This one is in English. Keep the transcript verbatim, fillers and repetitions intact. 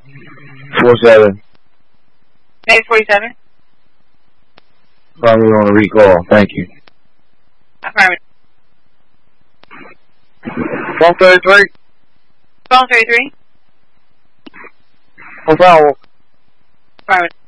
Four seven. Eight forty-seven. Probably on a recall. Thank you. Affirmative. Phone thirty-three. Phone thirty-three. On foul. Affirmative.